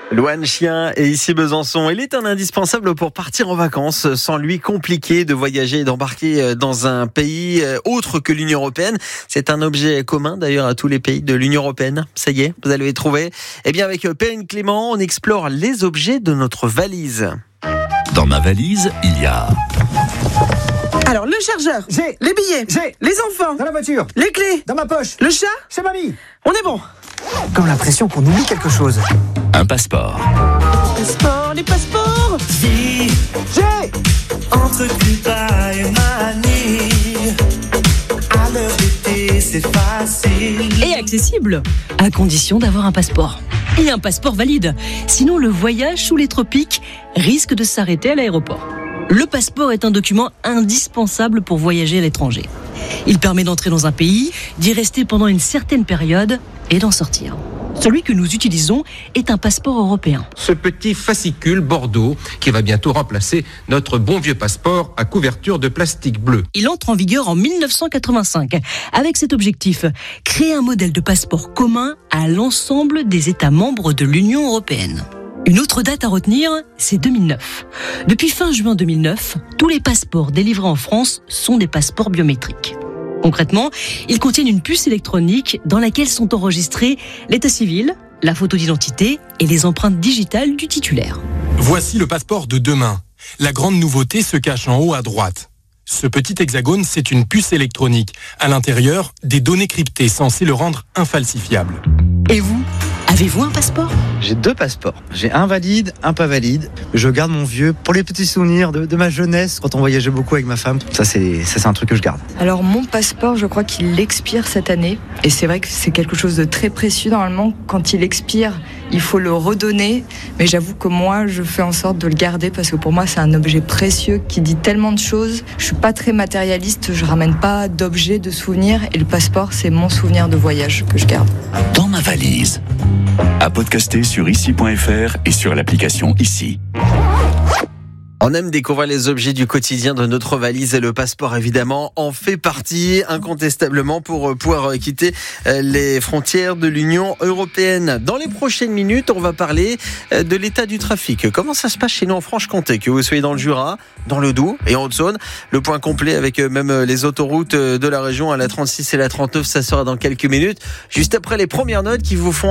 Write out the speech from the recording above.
Louane Chien est ici Besançon. Il est un indispensable pour partir en vacances. Sans lui, compliqué de voyager et d'embarquer dans un pays autre que l'Union européenne. C'est un objet commun d'ailleurs à tous les pays de l'Union européenne. Ça y est, vous allez les trouver. Eh bien, avec Perrine Clément, on explore les objets de notre valise. Dans ma valise, il y a... Alors, le chargeur, J'ai. les billets, J'ai. les enfants, Dans la voiture. les clés, Dans ma poche. le chat, Chez mamie. on est bon. Comme l'impression qu'on oublie quelque chose. un passeport. Les passeports. Si, J'ai. entre Cuba et Manille, à l'heure d'été, c'est facile. Et accessible, à condition d'avoir un passeport. Et un passeport valide. Sinon, le voyage sous les tropiques risque de s'arrêter à l'aéroport. Le passeport est un document indispensable pour voyager à l'étranger. Il permet d'entrer dans un pays, d'y rester pendant une certaine période et d'en sortir. Celui que nous utilisons est un passeport européen. Ce petit fascicule bordeaux qui va bientôt remplacer notre bon vieux passeport à couverture de plastique bleu. Il entre en vigueur en 1985 avec cet objectif, créer un modèle de passeport commun à l'ensemble des États membres de l'Union européenne. Une autre date à retenir, c'est 2009. Depuis fin juin 2009, tous les passeports délivrés en France sont des passeports biométriques. Concrètement, ils contiennent une puce électronique dans laquelle sont enregistrés l'état civil, la photo d'identité et les empreintes digitales du titulaire. Voici le passeport de demain. La grande nouveauté se cache en haut à droite. Ce petit hexagone, c'est une puce électronique. À l'intérieur, des données cryptées censées le rendre infalsifiable. Et vous, avez-vous un passeport ? J'ai 2 passeports. J'ai un valide, un pas valide. Je garde mon vieux pour les petits souvenirs de ma jeunesse quand on voyageait beaucoup avec ma femme. Ça, c'est un truc que je garde. Alors mon passeport, je crois qu'il expire cette année. Et c'est vrai que c'est quelque chose de très précieux. Normalement, quand il expire, il faut le redonner. Mais j'avoue que moi, je fais en sorte de le garder parce que pour moi, c'est un objet précieux qui dit tellement de choses. Je suis pas très matérialiste, je ramène pas d'objets, de souvenirs. Et le passeport, c'est mon souvenir de voyage que je garde. Dans ma valise. À podcaster sur ici.fr et sur l'application Ici. On aime découvrir les objets du quotidien de notre valise et le passeport évidemment en fait partie incontestablement pour pouvoir quitter les frontières de l'Union européenne. Dans les prochaines minutes, on va parler de l'état du trafic. Comment ça se passe chez nous en Franche-Comté, que vous soyez dans le Jura, dans le Doubs et en Haute-Saône. Le point complet avec même les autoroutes de la région à la 36 et la 39, ça sera dans quelques minutes. Juste après les premières notes qui vous font